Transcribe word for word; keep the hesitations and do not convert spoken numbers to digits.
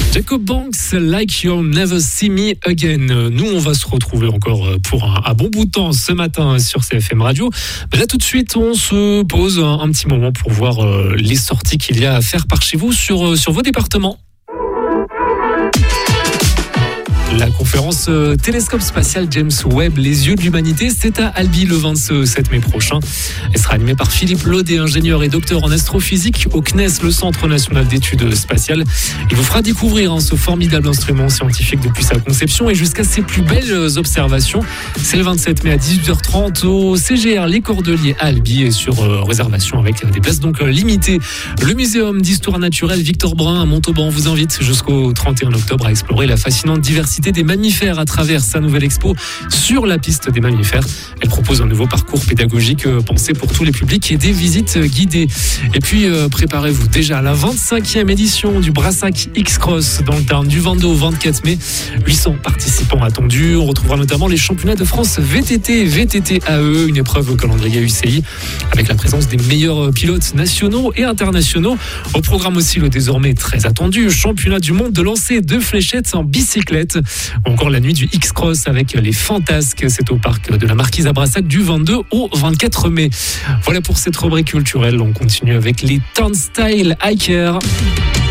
Jacob Banks, Like You'll Never See Me Again. Nous, on va se retrouver encore pour un, un bon bout de temps ce matin sur C F M Radio. Mais là, tout de suite, on se pose un, un petit moment pour voir euh, les sorties qu'il y a à faire par chez vous sur, euh, sur vos départements. La conférence euh, Télescope spatial James Webb, les yeux de l'humanité, c'est à Albi le vingt-sept mai prochain. Elle sera animée par Philippe Laudet, ingénieur et docteur en astrophysique au C N E S, le Centre national d'études spatiales. Il vous fera découvrir hein, ce formidable instrument scientifique depuis sa conception et jusqu'à ses plus belles observations. C'est le vingt-sept mai à dix-huit heures trente au C G R Les Cordeliers à Albi et sur euh, réservation avec des places donc euh, limitées. Le Muséum d'histoire naturelle Victor Brun à Montauban vous invite jusqu'au trente et un octobre à explorer la fascinante diversité des mammifères à travers sa nouvelle expo sur la piste des mammifères. Elle propose un nouveau parcours pédagogique pensé pour tous les publics et des visites guidées. Et puis euh, préparez-vous déjà à la vingt-cinquième édition du Brassac X-Cross dans le Tarn du vingt-deux au vingt-quatre mai. huit cents participants attendus. On retrouvera notamment les championnats de France V T T et V T T A E, une épreuve au calendrier U C I avec la présence des meilleurs pilotes nationaux et internationaux. Au programme aussi le désormais très attendu championnat du monde de lancer de fléchettes en bicyclette. Ou encore la nuit du X-Cross avec les Fantasques. C'est au parc de la Marquise à Brassac du vingt-deux au vingt-quatre mai. Voilà pour cette rubrique culturelle. On continue avec les Turnstile Hikers.